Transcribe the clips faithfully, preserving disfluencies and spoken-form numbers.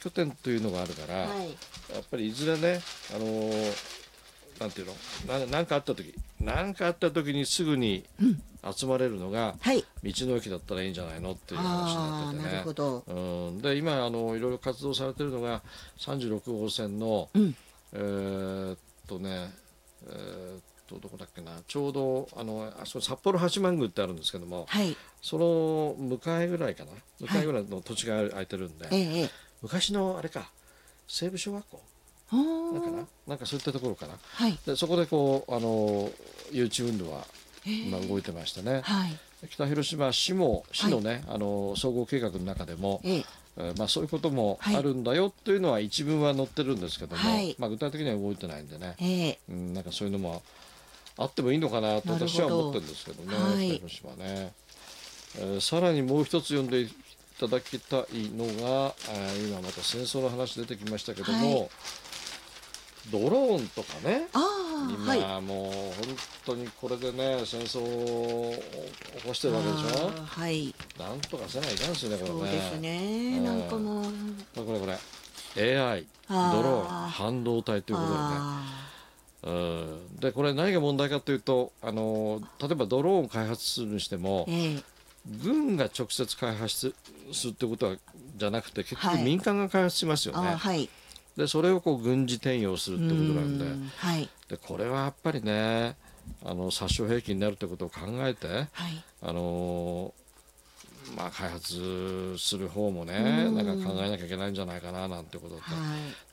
拠点というのがあるから、 はい、 やっぱりいずれね、あのー、なんていうの、な、なんかあった時なんかあった時にすぐに集まれるのが、 はい、 道の駅だったらいいんじゃないのっていう話になっててね。 なるほど。 うん、で今あのいろいろ活動されてるのがさんじゅうろくごうせんの、 うん、 えー、っとねえー、っとどこだっけな、ちょうどあのあそこ札幌八幡宮ってあるんですけども、 はい、 その向かいぐらいかな、向かいぐらいの土地が空いてるんで、 ええ、 昔のあれか西部小学校あなんかな、なんかそういったところかな。 はい、 でそこでこうあの誘致運動はええ、 今動いてましてね、 はい、 北広島市も市のね、あの総合計画の中でも、 ええ、 えーまあ、そういうこともあるんだよというのは一文は載ってるんですけども、 はいまあ、具体的には動いてないんでね、 ええ、 うん、なんかそういうのもあってもいいのかなと私は思ってるんですけどね、 はい、 北広島ね、えーさらにもう一つ読んでいただきたいのが、えー今また戦争の話出てきましたけども、 はい、 ドローンとかね、 ああ、 今、 はい、 もう本当にこれでね戦争を起こしてるわけでしょ。 あーはい、 なんとかせないかんですよね、これね。 そうですね、なんかもう、 これこれこれ エーアイ、 あードローン、半導体ということでね。 あうんでこれ何が問題かというと、あの例えばドローンを開発するにしても、 ーええ、 軍が直接開発するってことはじゃなくて結はい局民間が開発しますよね。 あーはい、 でそれをこう軍事転用するってことなんで、 うーんはい、 でこれはやっぱりね、あの殺傷兵器になるってことを考えて、 はい、 あのまあ、開発する方もね、 うんなんか考えなきゃいけないんじゃないかななんてことで、 はい、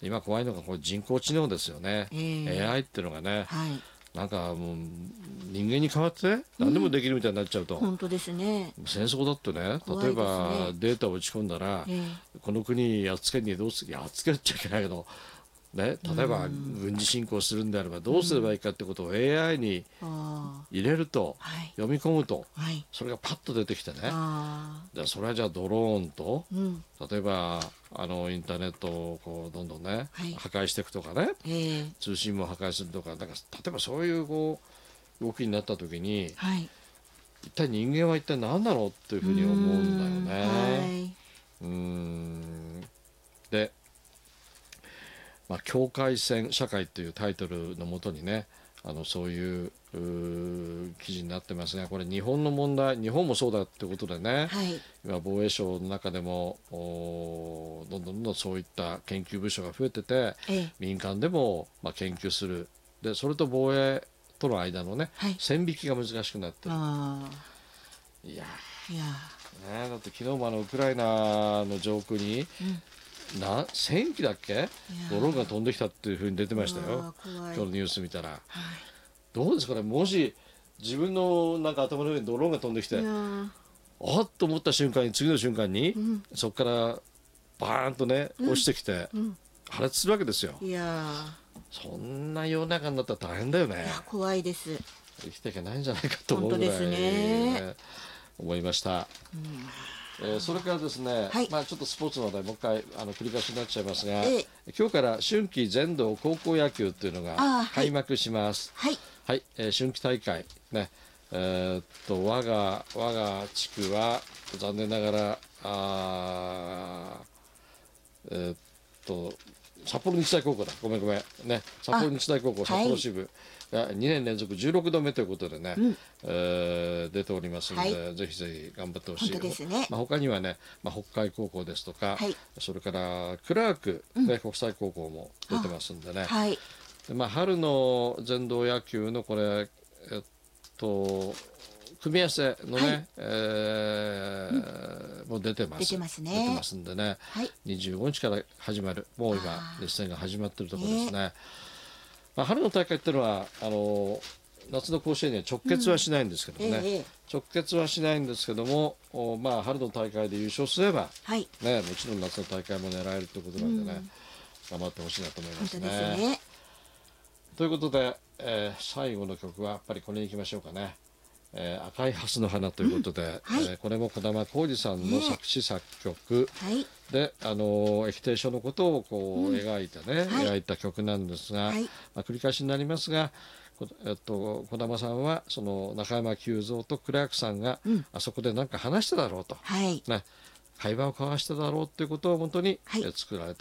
今怖いのがこれ人工知能ですよね、 えーエーアイ っていうのがね、 はい、 なんかもう人間に代わって何でもできるみたいになっちゃうと、 本当ですね。 戦争だってね、 怖いですね例えばデータを打ち込んだら、 えこの国やっつけにどうする、やっつけちゃいけないけどね、例えば軍事侵攻するんであればどうすればいいかってことを エーアイ にあ入れると、 はい読み込むとあ、はい、 それがパッと出てきてね、 あでそれはじゃあドローンと、 ーうん、 例えばあのインターネットをこうどんどんね、 はい破壊していくとかね、 ええ、 通信も破壊するとか、なんか例えばそういうこう動きになった時にはい、 一体人間は一体何だろうっていうふうに思うんだよね。 うーんはい、 うーんで、まあ、境界線社会っていうタイトルのもとにね、あのそういう、うー記事になってますが、これ日本の問題、日本もそうだってことでね、 はい、 今防衛省の中でもおどんどんどんどんそういった研究部署が増えてて、 ええ、 民間でもまあ研究する、でそれと防衛との間のね、 はい線引きが難しくなってる。 あいやーいやー、ね、だって昨日もあのウクライナの上空に、 うん、 なせんきだっけドローンが飛んできたっていうふうに出てましたよ、 あー怖い今日のニュース見たら。 はいどうですかね、もし自分のなんか頭の上にドローンが飛んできて、 いやーあっと思った瞬間に次の瞬間に、 うんそこからバーンとね落ちてきて、 うん破裂するわけですよ。 いやそんな世の中になったら大変だよね。 ーいや怖いです、 生きていけないんじゃないかと思うぐらい、 本当ですね思いました。 うん、 えーそれからですね、 はいまあ、ちょっとスポーツの話題もう一回あの繰り返しになっちゃいますが、 ええ今日から春季全道高校野球っていうのがあーはい開幕します。 はいはい、えー春季大会ね、えーっと我が我が地区は残念ながらあーえーっと札幌日大高校だ、ごめんごめんね、札幌日大高校札幌支部がにねん連続じゅうろくどめということでね、 うんえー出ておりますので、 はぜひぜひ頑張ってほしい。 本当ですねまあ、他にはね、まあ、北海高校ですとか、 はいそれからクラーク、ね国際高校も出てますんでね、 はいでまあ、春の全道野球のこれ、えっと、組み合わせのね、 はいえーもう出てます。 出てますね出てますんでね、 はいにじゅうごにちから始まる、もう今あー熱戦が始まっているところですね。まあ、春の大会っていうのはあの夏の甲子園には直結はしないんですけどね、 ええ直結はしないんですけども、おまあ、春の大会で優勝すれば、 はいね、もちろん夏の大会も狙えるということなんでね、頑張ってほしいなと思います本当ですね。 ねということで、えー最後の曲はやっぱりこれに行きましょうかね。えー赤い蓮の花ということで、 はいえーこれも児玉浩二さんの作詞作曲はいで、あのー液体書のことをこう描いてね、 はい描いた曲なんですが、 はいまあ、繰り返しになりますが、こえっと、児玉さんはその中山久三とクラークさんが、あそこで何か話しただろうと、 はいね、会話を交わしただろうということを本当に、 はいえー作られた